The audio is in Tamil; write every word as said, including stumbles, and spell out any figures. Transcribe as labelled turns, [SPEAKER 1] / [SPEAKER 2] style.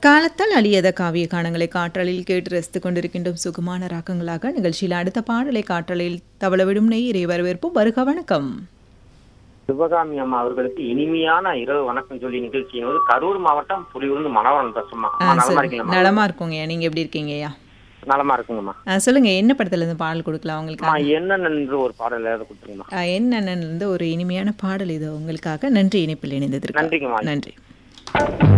[SPEAKER 1] காலத்தால் அழியாத காவிய கானங்களை காற்றலையில் கேட்டு ரசித்துக் கொண்டிருக்கின்றோம் சுகமான ராகங்களாக. நிகழ்ச்சியில் அடுத்த பாடலை காற்றலையில் தவளவிடும் நெய்யரை வரவேற்போம். வருக வணக்கம்.
[SPEAKER 2] சிவகாமி அம்மா அவர்களுக்கு இனிமையான இரவு வணக்கம் சொல்லி நிகழ்ச்சி கரூர் மாவட்டம் புலியூர்ந்து மனோரன் பேசுமா. நலமா இருக்கீங்களா?
[SPEAKER 1] நலமா இருக்கோங்க. நீங்க எப்படி இருக்கீங்கய்யா?
[SPEAKER 2] நலமா இருக்குங்கம்மா.
[SPEAKER 1] சொல்லுங்க, என்ன படத்துல இருந்து பாடல் கொடுக்கலாம் உங்களுக்கு?
[SPEAKER 2] என்னென்று ஒரு பாடல் கொடுத்துருங்கம்மா.
[SPEAKER 1] என்னென்னு ஒரு இனிமையான பாடல் இது உங்களுக்காக. நன்றி இணைப்பில் இணைந்ததற்கு.
[SPEAKER 2] நன்றிங்கம்மா.
[SPEAKER 1] நன்றி.